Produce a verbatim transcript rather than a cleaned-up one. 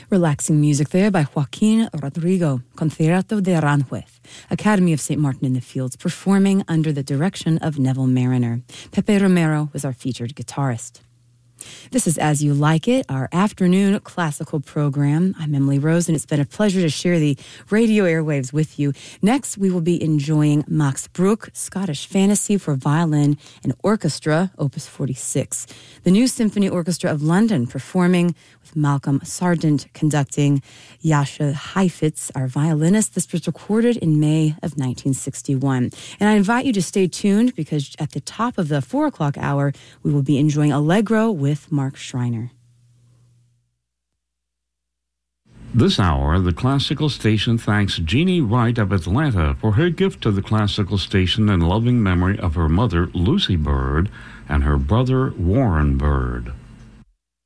Relaxing music there by Joaquin Rodrigo, Concierto de Aranjuez, Academy of Saint Martin in the Fields, performing under the direction of Neville Mariner. Pepe Romero was our featured guitarist. This is As You Like It, our afternoon classical program. I'm Emily Rose, and it's been a pleasure to share the radio airwaves with you. Next, we will be enjoying Max Bruch, Scottish Fantasy for Violin and Orchestra, Opus forty-six. The New Symphony Orchestra of London performing with Malcolm Sargent conducting. Jascha Heifetz, our violinist. This was recorded in May of nineteen sixty-one. And I invite you to stay tuned because at the top of the four o'clock hour, we will be enjoying Allegro with Mark Schreiner. This hour, the Classical Station thanks Jeannie Wright of Atlanta for her gift to the Classical Station in loving memory of her mother, Lucy Bird, and her brother, Warren Bird.